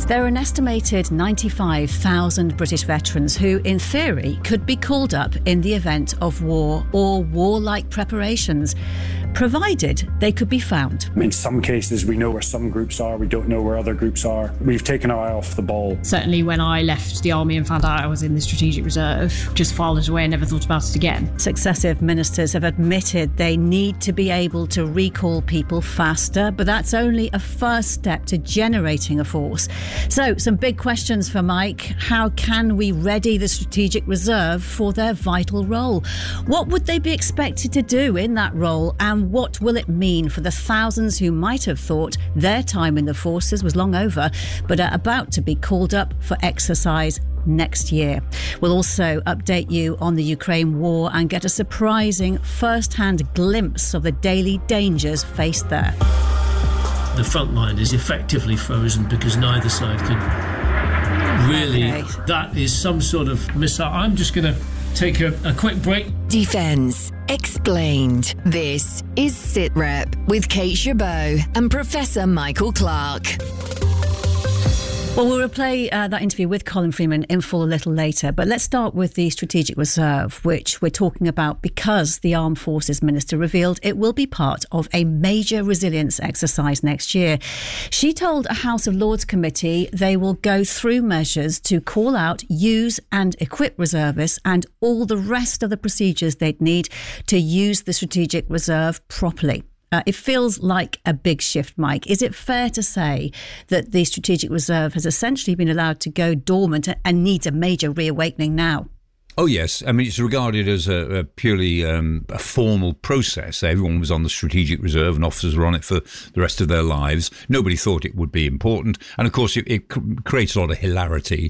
There are an estimated 95,000 British veterans who, in theory, could be called up in the event of war or warlike preparations, provided they could be found. In some cases, we know where some groups are, we don't know where other groups are. We've taken our eye off the ball. Certainly when I left the army and found out I was in the Strategic Reserve, just filed it away and never thought about it again. Successive ministers have admitted they need to be able to recall people faster, but that's only a first step to generating a force. So, some big questions for Mike. How can we ready the Strategic Reserve for their vital role? What would they be expected to do in that role, and what will it mean for the thousands who might have thought their time in the forces was long over, but are about to be called up for exercise next year? We'll also update you on the Ukraine war and get a surprising first-hand glimpse of the daily dangers faced there. The front line is effectively frozen because neither side can really... Okay. That is some sort of missile. I'm just going to take a quick break. Defence Explained. This is SITREP with Kate Chabot and Professor Michael Clark. Well, we'll replay that interview with Colin Freeman in full a little later, but let's start with the Strategic Reserve, which we're talking about because the Armed Forces Minister revealed it will be part of a major resilience exercise next year. She told a House of Lords committee they will go through measures to call out, use and equip reservists and all the rest of the procedures they'd need to use the Strategic Reserve properly. It feels like a big shift, Mike. Is it fair to say that the Strategic Reserve has essentially been allowed to go dormant and needs a major reawakening now? Oh, yes. I mean, it's regarded as a purely a formal process. Everyone was on the Strategic Reserve and officers were on it for the rest of their lives. Nobody thought it would be important. And, of course, it creates a lot of hilarity.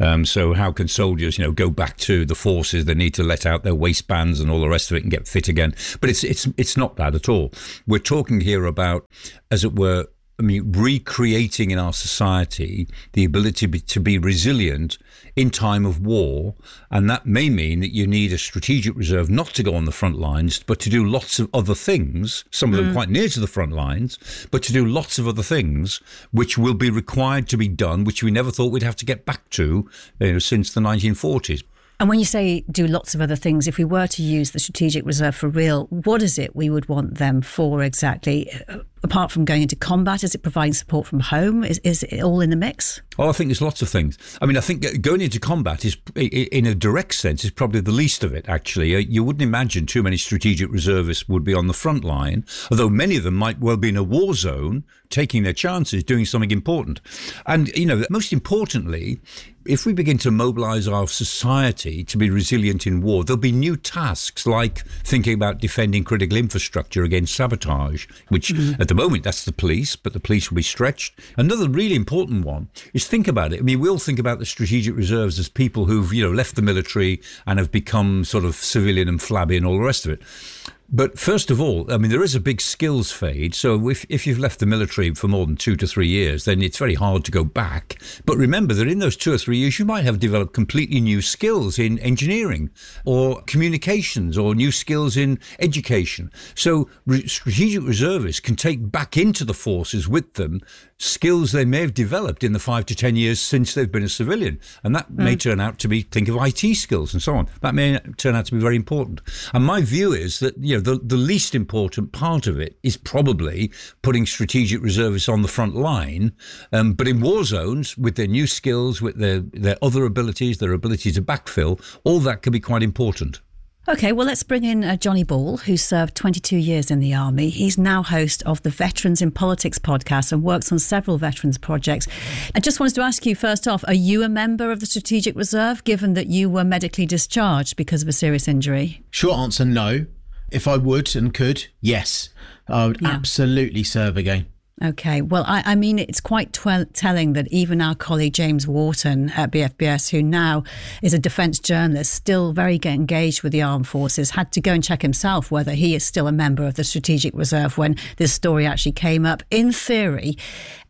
So how can soldiers, go back to the forces? They need to let out their waistbands and all the rest of it and get fit again. But it's not that at all. We're talking here about, as it were, recreating in our society the ability to be resilient in time of war. And that may mean that you need a Strategic Reserve not to go on the front lines, but to do lots of other things, some of them quite near to the front lines, but to do lots of other things which will be required to be done, which we never thought we'd have to get back to since the 1940s. And when you say do lots of other things, if we were to use the Strategic Reserve for real, what is it we would want them for exactly? Apart from going into combat, is it providing support from home? Is it all in the mix? Oh, I think there's lots of things. I mean, I think going into combat is, in a direct sense, is probably the least of it, actually. You wouldn't imagine too many Strategic Reservists would be on the front line, although many of them might well be in a war zone, taking their chances, doing something important. And, most importantly, if we begin to mobilise our society to be resilient in war, there'll be new tasks like thinking about defending critical infrastructure against sabotage, which at the moment that's the police, but the police will be stretched. Another really important one is think about it. I mean, we all think about the Strategic Reserves as people who've, left the military and have become sort of civilian and flabby and all the rest of it. But first of all, I mean, there is a big skills fade. So if you've left the military for more than 2 to 3 years, then it's very hard to go back. But remember that in those 2 or 3 years, you might have developed completely new skills in engineering or communications or new skills in education. So Strategic Reservists can take back into the forces with them skills they may have developed in the 5 to 10 years since they've been a civilian. And that may turn out to be, think of IT skills and so on. That may turn out to be very important. And my view is that, the least important part of it is probably putting Strategic Reservists on the front line. But in war zones, with their new skills, with their other abilities, their ability to backfill, all that can be quite important. OK, well, let's bring in Johnny Ball, who served 22 years in the Army. He's now host of the Veterans in Politics podcast and works on several veterans projects. I just wanted to ask you, first off, are you a member of the Strategic Reserve, given that you were medically discharged because of a serious injury? Short answer, no. If I would and could, yes. I would absolutely serve again. OK, well, I mean, it's quite telling that even our colleague James Wharton at BFBS, who now is a defence journalist, still very engaged with the armed forces, had to go and check himself whether he is still a member of the Strategic Reserve when this story actually came up. In theory,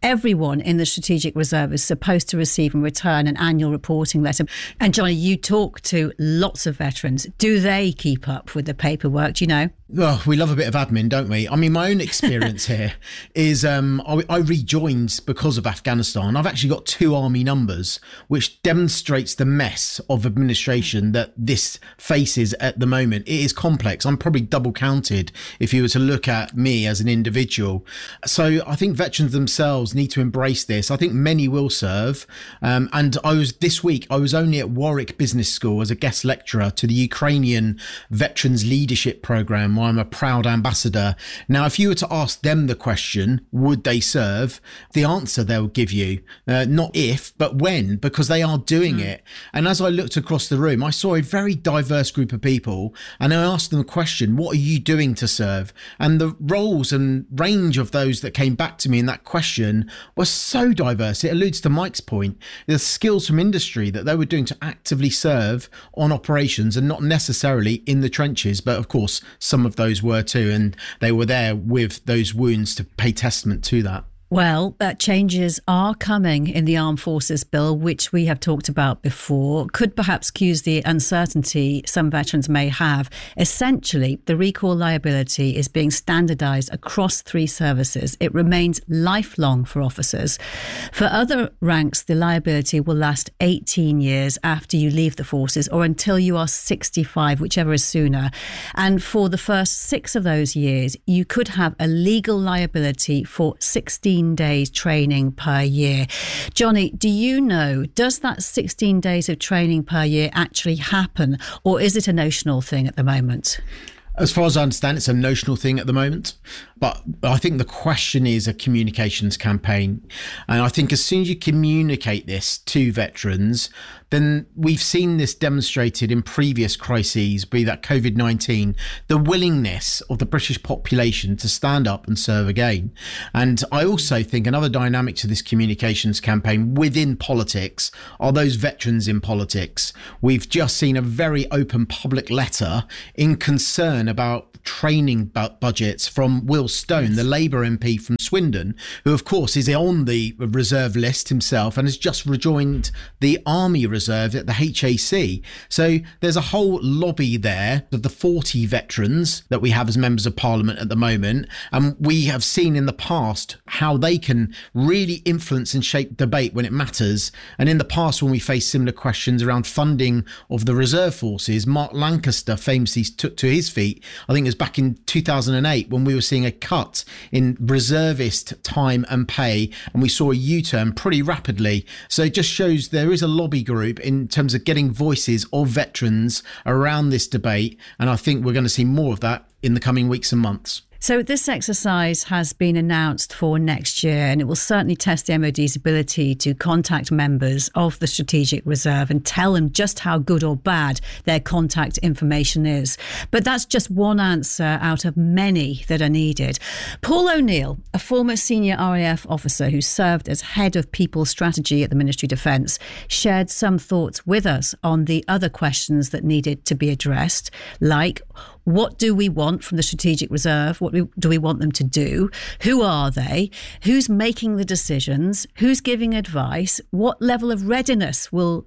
everyone in the Strategic Reserve is supposed to receive and return an annual reporting letter. And Johnny, you talk to lots of veterans. Do they keep up with the paperwork? Do you know? Well, we love a bit of admin, don't we? I mean, my own experience here is I rejoined because of Afghanistan. I've actually got 2 army numbers, which demonstrates the mess of administration that this faces at the moment. It is complex. I'm probably double counted if you were to look at me as an individual. So I think veterans themselves need to embrace this. I think many will serve. And this week, I was only at Warwick Business School as a guest lecturer to the Ukrainian Veterans Leadership Programme. I'm a proud ambassador. Now, if you were to ask them the question, would they serve? The answer they'll give you, not if, but when, because they are doing it. And as I looked across the room, I saw a very diverse group of people, and I asked them a question, what are you doing to serve? And the roles and range of those that came back to me in that question was so diverse. It alludes to Mike's point, the skills from industry that they were doing to actively serve on operations and not necessarily in the trenches, but of course, some of those were too, and they were there with those wounds to pay testament to that. Well, changes are coming in the Armed Forces Bill, which we have talked about before, could perhaps cause the uncertainty some veterans may have. Essentially, the recall liability is being standardised across 3 services. It remains lifelong for officers. For other ranks, the liability will last 18 years after you leave the forces or until you are 65, whichever is sooner. And for the first 6 of those years, you could have a legal liability for 16 days training per year. Johnny, do you know, does that 16 days of training per year actually happen, or is it a notional thing at the moment? As far as I understand, it's a notional thing at the moment. But I think the question is a communications campaign. And I think as soon as you communicate this to veterans, then we've seen this demonstrated in previous crises, be that COVID-19, the willingness of the British population to stand up and serve again. And I also think another dynamic to this communications campaign within politics are those veterans in politics. We've just seen a very open public letter in concern about training budgets from Will Stone, the Labour MP from Swindon, who of course is on the reserve list himself and has just rejoined the Army Reserve at the HAC. So there's a whole lobby there of the 40 veterans that we have as members of Parliament at the moment. And we have seen in the past how they can really influence and shape debate when it matters. And in the past, when we faced similar questions around funding of the reserve forces, Mark Lancaster famously took to his feet, I think it was back in 2008, when we were seeing a cut in reservist time and pay, and we saw a U-turn pretty rapidly. So it just shows there is a lobby group in terms of getting voices of veterans around this debate, and I think we're going to see more of that in the coming weeks and months. So this exercise has been announced for next year, and it will certainly test the MOD's ability to contact members of the Strategic Reserve and tell them just how good or bad their contact information is. But that's just one answer out of many that are needed. Paul O'Neill, a former senior RAF officer who served as head of people strategy at the Ministry of Defence, shared some thoughts with us on the other questions that needed to be addressed, like what do we want from the Strategic Reserve? What do we want them to do? Who are they? Who's making the decisions? Who's giving advice? What level of readiness will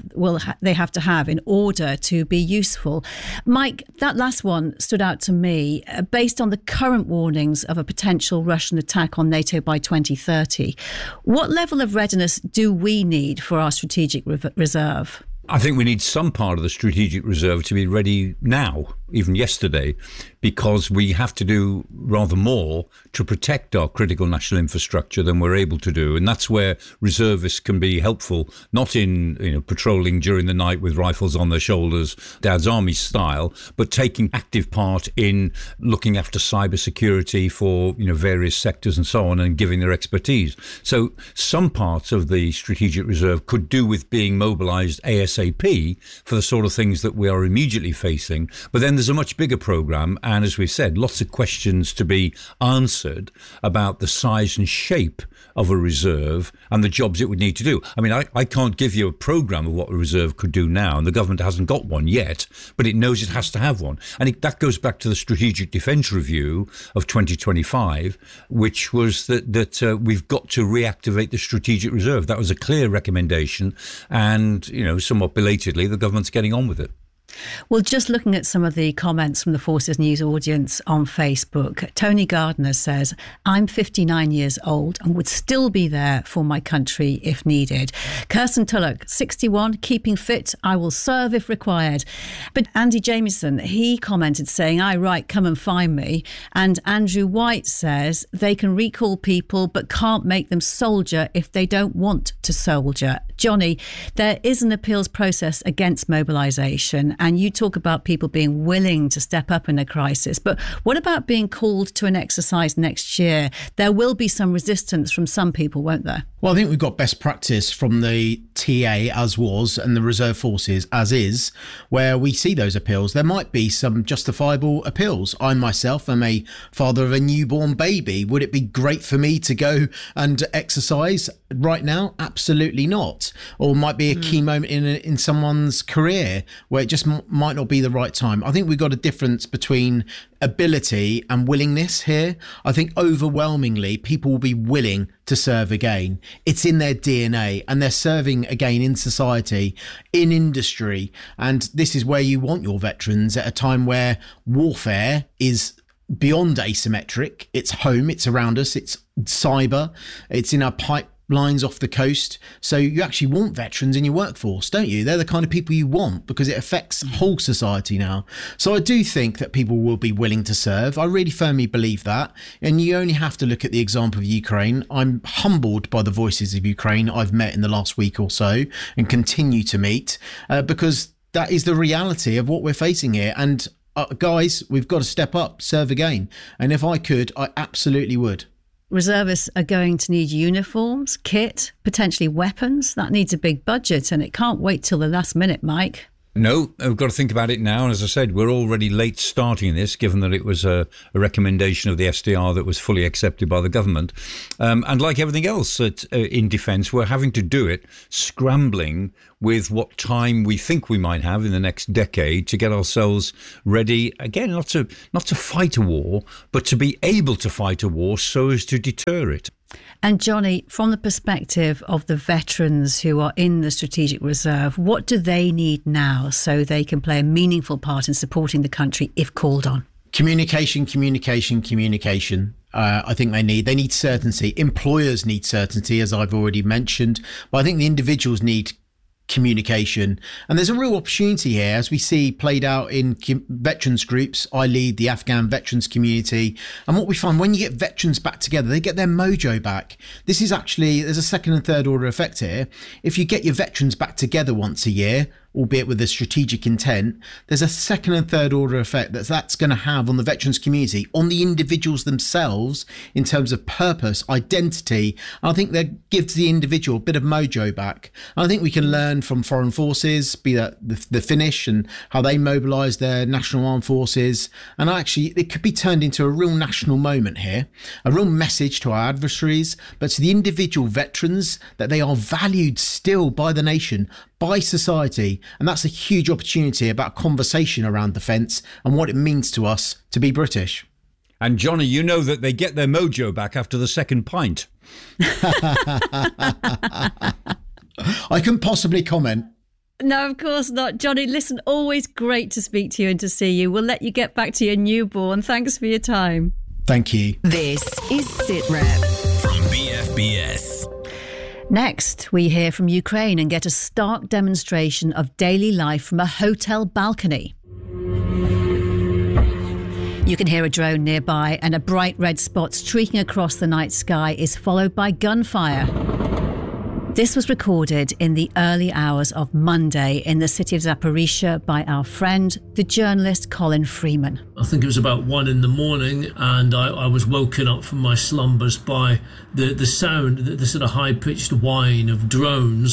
they have to have in order to be useful? Mike, that last one stood out to me based on the current warnings of a potential Russian attack on NATO by 2030. What level of readiness do we need for our Strategic Reserve? I think we need some part of the Strategic Reserve to be ready now, even yesterday, because we have to do rather more to protect our critical national infrastructure than we're able to do. And that's where reservists can be helpful, not in patrolling during the night with rifles on their shoulders, Dad's Army style, but taking active part in looking after cybersecurity for various sectors and so on, and giving their expertise. So some parts of the Strategic Reserve could do with being mobilised ASAP for the sort of things that we are immediately facing. But then there's a much bigger programme, and as we've said, lots of questions to be answered about the size and shape of a reserve and the jobs it would need to do. I mean, I can't give you a programme of what a reserve could do now, and the government hasn't got one yet, but it knows it has to have one. And that goes back to the Strategic Defence Review of 2025, which was that we've got to reactivate the strategic reserve. That was a clear recommendation, and, somewhat belatedly, the government's getting on with it. Well, just looking at some of the comments from the Forces News audience on Facebook, Tony Gardner says, I'm 59 years old and would still be there for my country if needed. Kirsten Tulloch, 61, keeping fit, I will serve if required. But Andy Jamieson, he commented saying, aye, right, come and find me. And Andrew White says they can recall people but can't make them soldier if they don't want to soldier. Johnny, there is an appeals process against mobilisation, and you talk about people being willing to step up in a crisis. But what about being called to an exercise next year? There will be some resistance from some people, won't there? Well, I think we've got best practice from the TA as was and the reserve forces as is, where we see those appeals. There might be some justifiable appeals. I myself am a father of a newborn baby. Would it be great for me to go and exercise right now? Absolutely not. Or might be a key moment in someone's career where it just might not be the right time. I think we've got a difference between ability and willingness here. I think overwhelmingly people will be willing to serve again. It's in their DNA, and they're serving again in society, in industry. And this is where you want your veterans at a time where warfare is beyond asymmetric. It's home, it's around us, it's cyber, it's in our pipelines off the coast. So you actually want veterans in your workforce, don't you? They're the kind of people you want because it affects whole society now. So I do think that people will be willing to serve. I really firmly believe that. And you only have to look at the example of Ukraine. I'm humbled by the voices of Ukraine I've met in the last week or so and continue to meet because that is the reality of what we're facing here. And guys, we've got to step up, serve again. And if I could, I absolutely would. Reservists are going to need uniforms, kit, potentially weapons. That needs a big budget, and it can't wait till the last minute, Mike. No, we've got to think about it now. And as I said, we're already late starting this, given that it was a recommendation of the SDR that was fully accepted by the government. And like everything else in defence, we're having to do it scrambling with what time we think we might have in the next decade to get ourselves ready, again, not to fight a war, but to be able to fight a war so as to deter it. And Johnny, from the perspective of the veterans who are in the Strategic Reserve, what do they need now so they can play a meaningful part in supporting the country if called on? Communication. I think they need certainty. Employers need certainty, as I've already mentioned. But I think the individuals need communication. And there's a real opportunity here, as we see played out in veterans groups. I lead the Afghan veterans community. And what we find when you get veterans back together, they get their mojo back. This is actually, there's a second and third order effect here. If you get your veterans back together once a year, albeit with a strategic intent, there's a second and third order effect that's going to have on the veterans community, on the individuals themselves in terms of purpose, identity. I think that gives the individual a bit of mojo back. And I think we can learn from foreign forces, be that the Finnish and how they mobilise their national armed forces. And actually, it could be turned into a real national moment here, a real message to our adversaries, but to the individual veterans that they are valued still by the nation, by society. And that's a huge opportunity about conversation around defence and what it means to us to be British. And Johnny, you know that they get their mojo back after the second pint. I couldn't possibly comment. No, of course not. Johnny, listen, always great to speak to you and to see you. We'll let you get back to your newborn. Thanks for your time. Thank you. This is SitRep from BFBS. Next, we hear from Ukraine and get a stark demonstration of daily life from a hotel balcony. You can hear a drone nearby, and a bright red spot streaking across the night sky is followed by gunfire. This was recorded in the early hours of Monday in the city of Zaporizhzhia by our friend, the journalist Colin Freeman. I think it was about 1 a.m, and I was woken up from my slumbers by the sound, the sort of high-pitched whine of drones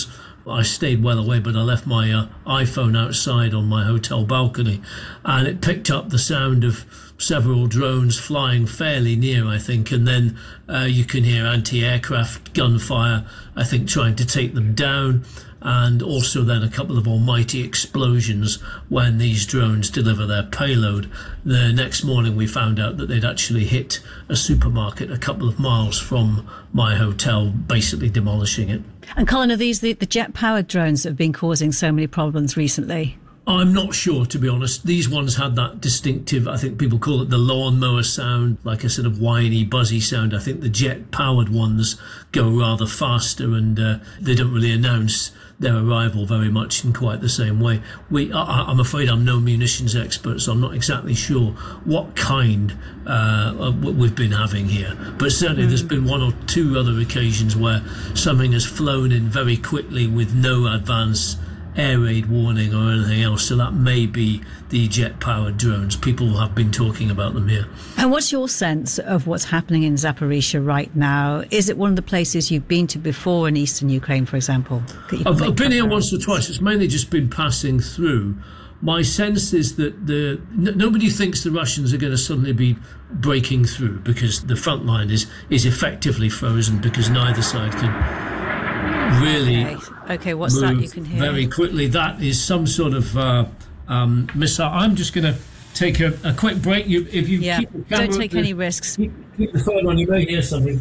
I stayed well away, but I left my iPhone outside on my hotel balcony, and it picked up the sound of several drones flying fairly near, I think, and then you can hear anti-aircraft gunfire, I think, trying to take them down, and also then a couple of almighty explosions when these drones deliver their payload. The next morning we found out that they'd actually hit a supermarket a couple of miles from my hotel, basically demolishing it. And Colin, are these the jet-powered drones that have been causing so many problems recently? I'm not sure, to be honest. These ones had that distinctive, I think people call it the lawnmower sound, like a sort of whiny, buzzy sound. I think the jet-powered ones go rather faster, and they don't really announce their arrival very much in quite the same way. I'm afraid I'm no munitions expert, so I'm not exactly sure what kind we've been having here. But certainly there's been one or two other occasions where something has flown in very quickly with no advance air raid warning or anything else, so that may be the jet-powered drones. People have been talking about them here. And what's your sense of what's happening in Zaporizhzhia right now? Is it one of the places you've been to before in eastern Ukraine, for example? I've been here once or twice. It's mainly just been passing through. My sense is that nobody thinks the Russians are going to suddenly be breaking through, because the front line is effectively frozen, because neither side can really okay, what's that you can hear? Very quickly. That is some sort of missile. I'm just going to take a quick break. If you keep the camera, don't take any risks. Keep the phone on, you may hear something.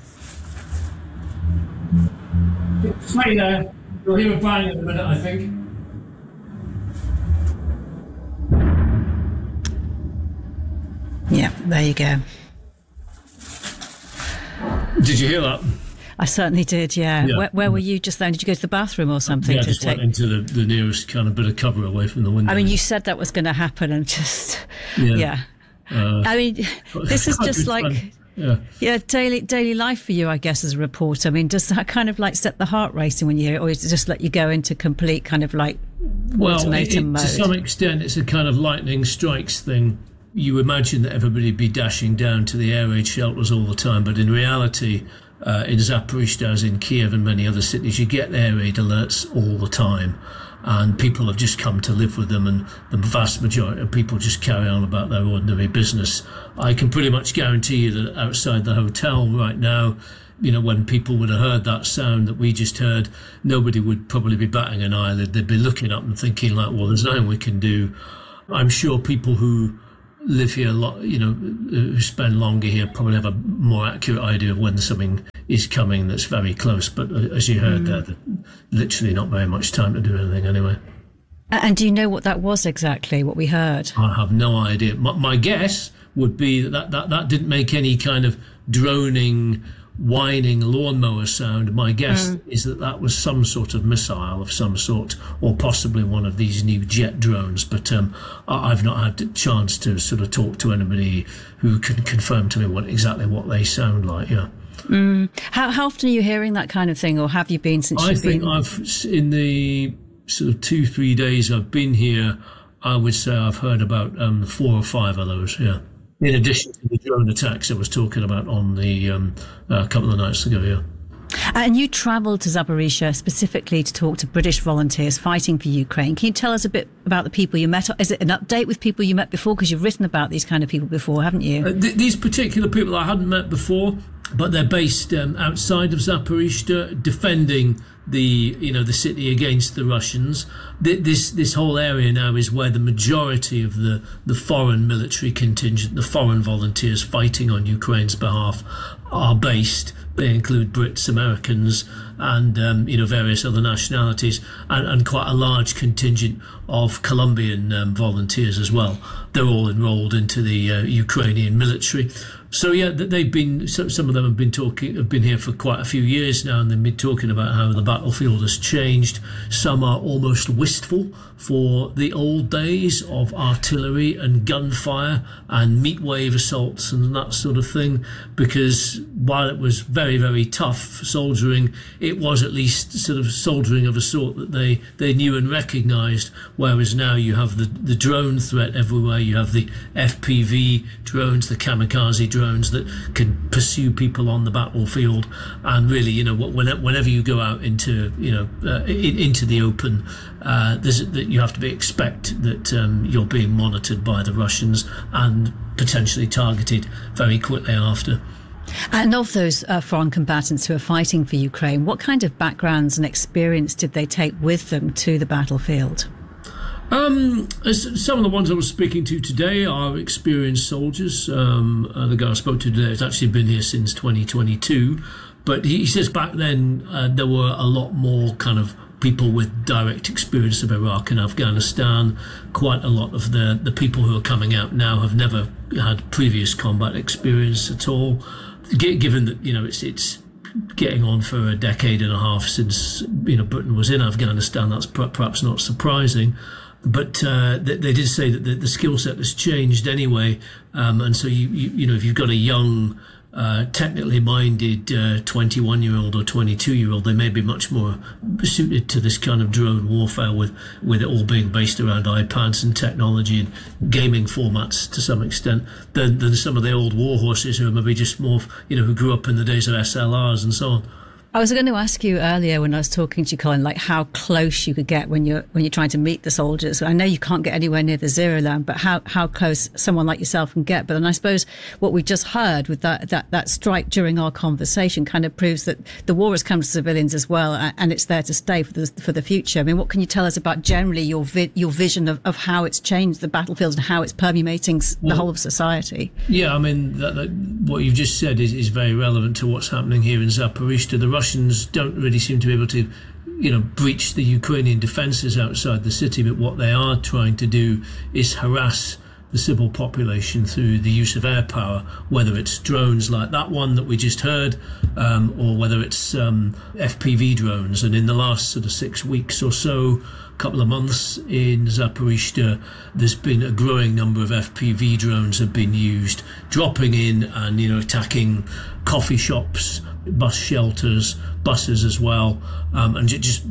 Stay there. You'll hear a bang in a minute, I think. Yeah, there you go. Did you hear that? I certainly did, yeah. Where were you just then? Did you go to the bathroom or something? Yeah, I just went into the nearest kind of bit of cover away from the window. I mean, you said that was going to happen, and just, I mean, this is just like, daily life for you, I guess, as a reporter. I mean, does that kind of like set the heart racing when you hear it, or does it just let you go into complete kind of like ultimatum mode? To some extent, it's a kind of lightning strikes thing. You imagine that everybody would be dashing down to the air raid shelters all the time, but in reality, in Zaporizhzhia, as in Kiev and many other cities, you get air raid alerts all the time, and people have just come to live with them, and the vast majority of people just carry on about their ordinary business. I can pretty much guarantee you that outside the hotel right now, you know, when people would have heard that sound that we just heard, nobody would probably be batting an eyelid. They'd be looking up and thinking like, well, there's nothing we can do. I'm sure people who live here a lot, you know, who spend longer here probably have a more accurate idea of when something is coming that's very close. But as you heard there, literally not very much time to do anything anyway. And do you know what that was exactly, what we heard? I have no idea. My guess would be that didn't make any kind of droning, whining lawnmower sound. My guess is that was some sort of missile of some sort, or possibly one of these new jet drones. But I've not had the chance to sort of talk to anybody who can confirm to me exactly what they sound like. Yeah. How often are you hearing that kind of thing, or have you been since you've been? I think in the sort of 2-3 days I've been here, I would say I've heard about 4 or 5 of those. Yeah. In addition to the drone attacks I was talking about on the a couple of nights ago, yeah. And you travelled to Zaporizhzhia specifically to talk to British volunteers fighting for Ukraine. Can you tell us a bit about the people you met? Is it an update with people you met before? Because you've written about these kind of people before, haven't you? These particular people I hadn't met before, but they're based outside of Zaporizhzhia, defending the city against the Russians. This whole area now is where the majority of the foreign military contingent, the foreign volunteers fighting on Ukraine's behalf, are based. They include Brits, Americans, and various other nationalities, and quite a large contingent of Colombian volunteers as well. They're all enrolled into the Ukrainian military. So yeah, they've been. Some of them have been here for quite a few years now, and they've been talking about how the battlefield has changed. Some are almost wistful for the old days of artillery and gunfire and meat wave assaults and that sort of thing, because while it was very, very tough soldiering, it was at least sort of soldiering of a sort that they knew and recognised. Whereas now you have the drone threat everywhere. You have the FPV drones, the kamikaze drones, drones that can pursue people on the battlefield. And really, whenever you go out into into the open, you have to expect that you're being monitored by the Russians and potentially targeted very quickly after. And of those foreign combatants who are fighting for Ukraine, what kind of backgrounds and experience did they take with them to the battlefield? Some of the ones I was speaking to today are experienced soldiers. The guy I spoke to today has actually been here since 2022. But he says back then there were a lot more kind of people with direct experience of Iraq and Afghanistan. Quite a lot of the people who are coming out now have never had previous combat experience at all. Given that, it's getting on for a decade and a half since, Britain was in Afghanistan, that's perhaps not surprising. But they did say that the skill set has changed anyway. And so, if you've got a young, technically minded 21-year-old or 22-year-old, they may be much more suited to this kind of drone warfare with it all being based around iPads and technology and gaming formats to some extent than some of the old war horses who are maybe just more, who grew up in the days of SLRs and so on. I was going to ask you earlier when I was talking to you, Colin, like how close you could get when you're trying to meet the soldiers. I know you can't get anywhere near the zero line, but how close someone like yourself can get. But then I suppose what we just heard with that strike during our conversation kind of proves that the war has come to civilians as well, and it's there to stay for the future. I mean, what can you tell us about generally your vision of how it's changed the battlefield and how it's permeating the whole of society? Yeah, I mean, what you've just said is very relevant to what's happening here in Zaporizhzhia. The Russians don't really seem to be able to, breach the Ukrainian defences outside the city, but what they are trying to do is harass the civil population through the use of air power, whether it's drones like that one that we just heard, or whether it's FPV drones. And in the last sort of 6 weeks or so, couple of months in Zaporizhzhia, there's been a growing number of FPV drones have been used, dropping in and attacking coffee shops, bus shelters, buses as well, and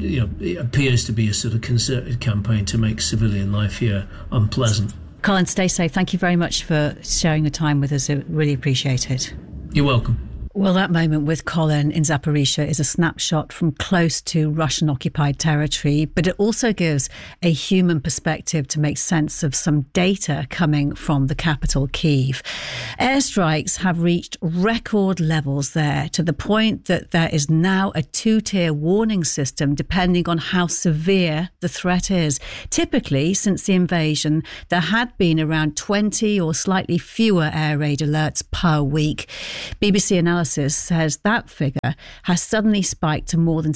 it appears to be a sort of concerted campaign to make civilian life here unpleasant. Colin, stay safe. Thank you very much for sharing your time with us. I really appreciate it. You're welcome. Well, that moment with Colin in Zaporizhzhia is a snapshot from close to Russian-occupied territory, but it also gives a human perspective to make sense of some data coming from the capital, Kyiv. Airstrikes have reached record levels there, to the point that there is now a two-tier warning system depending on how severe the threat is. Typically, since the invasion, there had been around 20 or slightly fewer air raid alerts per week. BBC Analysis says that figure has suddenly spiked to more than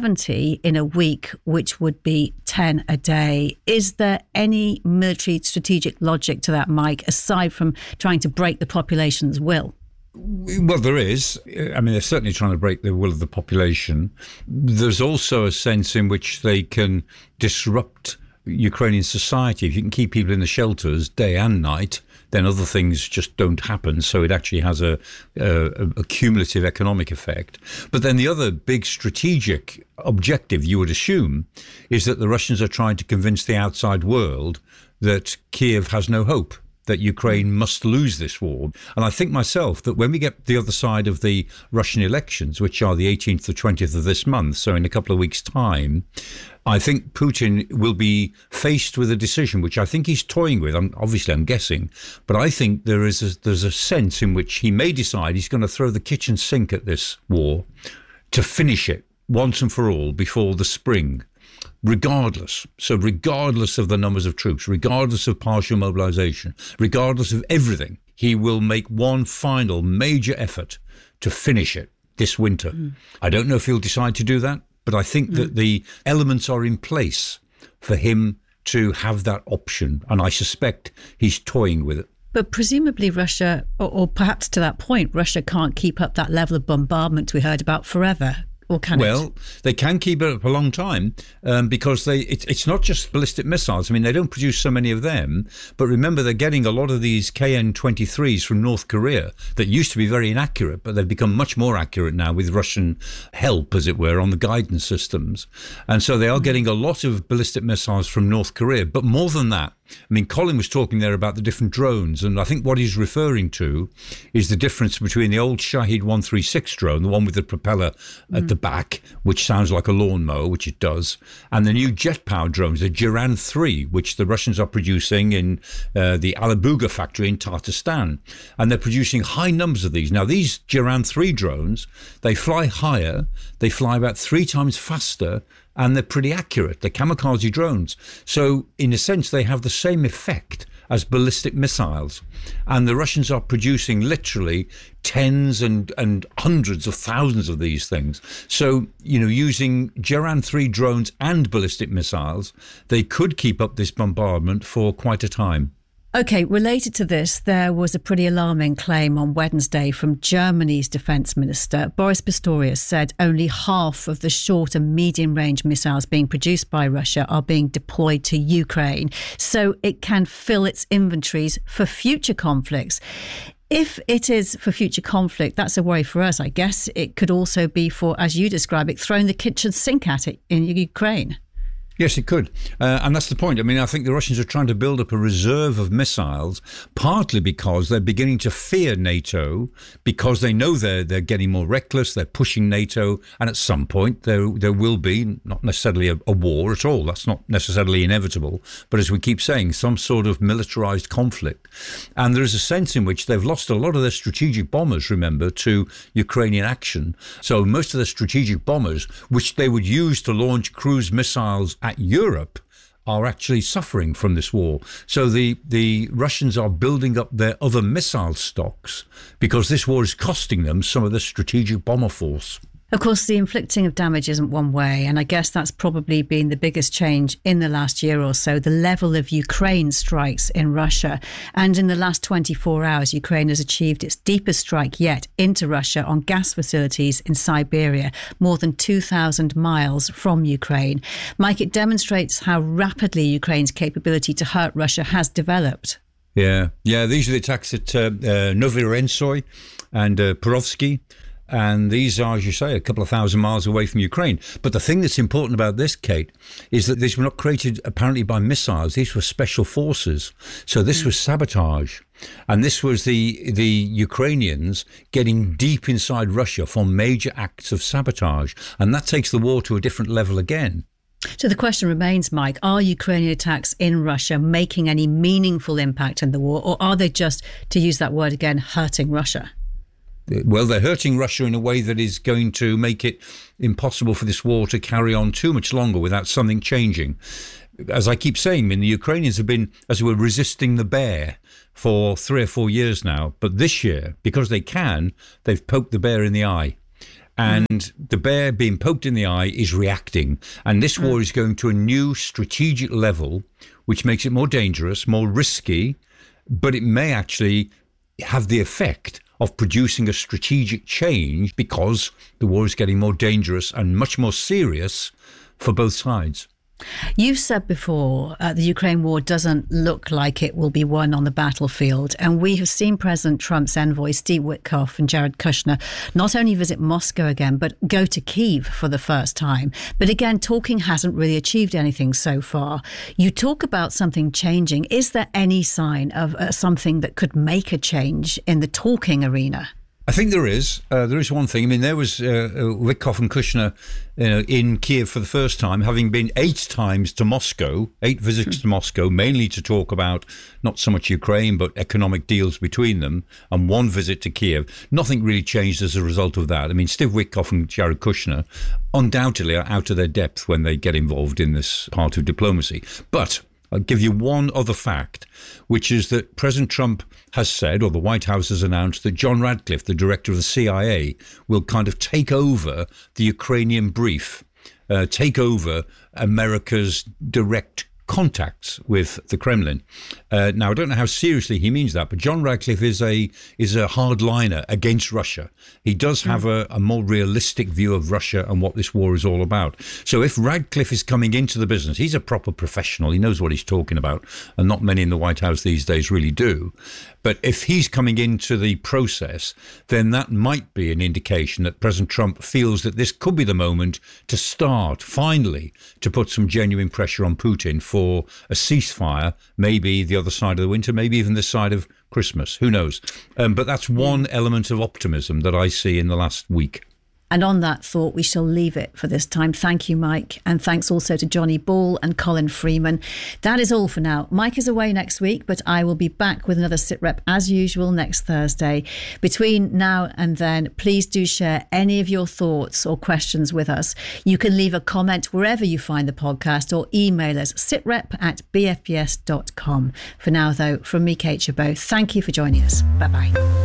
70 in a week, which would be 10 a day. Is there any military strategic logic to that, Mike, aside from trying to break the population's will? Well, there is. I mean, they're certainly trying to break the will of the population. There's also a sense in which they can disrupt Ukrainian society. If you can keep people in the shelters day and night, then other things just don't happen. So it actually has a cumulative economic effect. But then the other big strategic objective, you would assume, is that the Russians are trying to convince the outside world that Kyiv has no hope, that Ukraine must lose this war. And I think myself that when we get the other side of the Russian elections, which are the 18th to 20th of this month, so in a couple of weeks' time, I think Putin will be faced with a decision, which I think he's toying with. I'm guessing, but I think there's a sense in which he may decide he's going to throw the kitchen sink at this war to finish it once and for all before the spring. Regardless of the numbers of troops, regardless of partial mobilization, regardless of everything, he will make one final major effort to finish it this winter. I don't know if he'll decide to do that, but I think that the elements are in place for him to have that option, and I suspect he's toying with it. But presumably Russia, or perhaps to that point, Russia can't keep up that level of bombardment we heard about forever. Or can well, they can keep it up a long time because it's not just ballistic missiles. I mean, they don't produce so many of them. But remember, they're getting a lot of these KN-23s from North Korea that used to be very inaccurate, but they've become much more accurate now with Russian help, as it were, on the guidance systems. And so they are getting a lot of ballistic missiles from North Korea. But more than that, I mean, Colin was talking there about the different drones, and I think what he's referring to is the difference between the old Shahed 136 drone, the one with the propeller at the back, which sounds like a lawnmower, which it does, and the new jet-powered drones, the Jiran 3, which the Russians are producing in the Alabuga factory in Tatarstan. And they're producing high numbers of these. Now, these Jiran 3 drones, they fly higher, they fly about 3 times faster, and they're pretty accurate. They're kamikaze drones. So, in a sense, they have the same effect as ballistic missiles. And the Russians are producing literally tens and hundreds of thousands of these things. So, using Jiran 3 drones and ballistic missiles, they could keep up this bombardment for quite a time. OK, related to this, there was a pretty alarming claim on Wednesday from Germany's defence minister. Boris Pistorius said only half of the short and medium-range missiles being produced by Russia are being deployed to Ukraine, so it can fill its inventories for future conflicts. If it is for future conflict, that's a worry for us, I guess. It could also be for, as you describe it, throwing the kitchen sink at it in Ukraine. Yes, it could. And that's the point. I mean, I think the Russians are trying to build up a reserve of missiles, partly because they're beginning to fear NATO, because they know they're getting more reckless, they're pushing NATO, and at some point there will be, not necessarily a war at all, that's not necessarily inevitable, but as we keep saying, some sort of militarized conflict. And there is a sense in which they've lost a lot of their strategic bombers, remember, to Ukrainian action. So most of the strategic bombers, which they would use to launch cruise missiles at Europe, are actually suffering from this war. So the Russians are building up their other missile stocks because this war is costing them some of the strategic bomber force. Of course, the inflicting of damage isn't one way, and I guess that's probably been the biggest change in the last year or so, the level of Ukraine strikes in Russia. And in the last 24 hours, Ukraine has achieved its deepest strike yet into Russia on gas facilities in Siberia, more than 2,000 miles from Ukraine. Mike, it demonstrates how rapidly Ukraine's capability to hurt Russia has developed. Yeah, these are the attacks at Novorossiysk and Perovsky. And these are, as you say, a couple of thousand miles away from Ukraine. But the thing that's important about this, Kate, is that these were not created apparently by missiles. These were special forces. So this was sabotage. And this was the Ukrainians getting deep inside Russia for major acts of sabotage. And that takes the war to a different level again. So the question remains, Mike, are Ukrainian attacks in Russia making any meaningful impact in the war? Or are they just, to use that word again, hurting Russia? Well, they're hurting Russia in a way that is going to make it impossible for this war to carry on too much longer without something changing. As I keep saying, I mean, the Ukrainians have been, as it were, resisting the bear for 3 or 4 years now. But this year, because they can, they've poked the bear in the eye. And the bear being poked in the eye is reacting. And this war is going to a new strategic level, which makes it more dangerous, more risky, but it may actually have the effect of producing a strategic change because the war is getting more dangerous and much more serious for both sides. You've said before the Ukraine war doesn't look like it will be won on the battlefield. And we have seen President Trump's envoys, Steve Witkoff and Jared Kushner, not only visit Moscow again, but go to Kyiv for the first time. But again, talking hasn't really achieved anything so far. You talk about something changing. Is there any sign of something that could make a change in the talking arena? I think there is. There is one thing. I mean, there was Witkoff and Kushner in Kiev for the first time, having been 8 times to Moscow, 8 visits to Moscow, mainly to talk about not so much Ukraine, but economic deals between them, and 1 visit to Kiev. Nothing really changed as a result of that. I mean, Steve Witkoff and Jared Kushner undoubtedly are out of their depth when they get involved in this part of diplomacy. But I'll give you one other fact, which is that President Trump has said, or the White House has announced, that John Radcliffe, the director of the CIA, will kind of take over the Ukrainian brief, take over America's direct contacts with the Kremlin. Now, I don't know how seriously he means that, but John Radcliffe is a hardliner against Russia. He does have a more realistic view of Russia and what this war is all about. So if Radcliffe is coming into the business, he's a proper professional. He knows what he's talking about, and not many in the White House these days really do. But if he's coming into the process, then that might be an indication that President Trump feels that this could be the moment to start, finally, to put some genuine pressure on Putin for for a ceasefire, maybe the other side of the winter, maybe even this side of Christmas. Who knows? But that's one element of optimism that I see in the last week. And on that thought, we shall leave it for this time. Thank you, Mike. And thanks also to Johnny Ball and Colin Freeman. That is all for now. Mike is away next week, but I will be back with another SITREP as usual next Thursday. Between now and then, please do share any of your thoughts or questions with us. You can leave a comment wherever you find the podcast or email us sitrep@bfbs.com. For now, though, from me, Kate Chabot, thank you for joining us. Bye-bye.